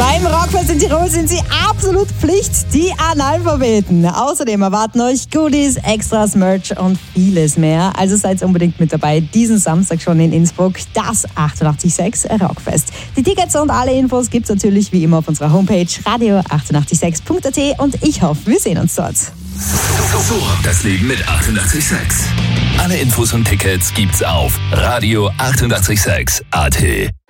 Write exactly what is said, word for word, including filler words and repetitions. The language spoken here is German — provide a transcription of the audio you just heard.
Beim Rockfest in Tirol sind sie absolut Pflicht, die Analphabeten. Außerdem erwarten euch Goodies, Extras, Merch und vieles mehr. Also seid unbedingt mit dabei, diesen Samstag schon in Innsbruck, das achtundachtzig Komma sechs Rockfest. Die Tickets und alle Infos gibt's natürlich wie immer auf unserer Homepage radio achtundachtzig Komma sechs Punkt a t und ich hoffe, wir sehen uns dort. So, das Leben mit achtundachtzig Komma sechs. Alle Infos und Tickets gibt's auf radio achtundachtzig Komma sechs Punkt a t.